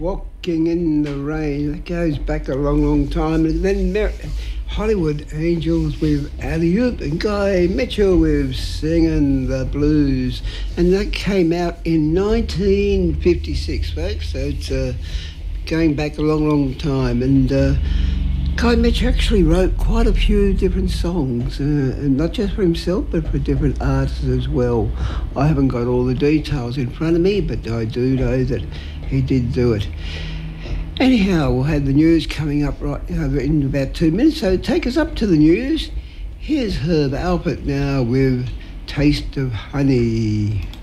Walking in the Rain. That goes back a long, long time. And then Hollywood Angels with Alley Oop and Guy Mitchell with Singing the Blues. And that came out in 1956, folks. So it's going back a long, long time. And Guy Mitchell actually wrote quite a few different songs, and not just for himself, but for different artists as well. I haven't got all the details in front of me, but I do know that he did do it. Anyhow, we'll have the news coming up right in about 2 minutes, so take us up to the news. Here's Herb Alpert now with Taste of Honey.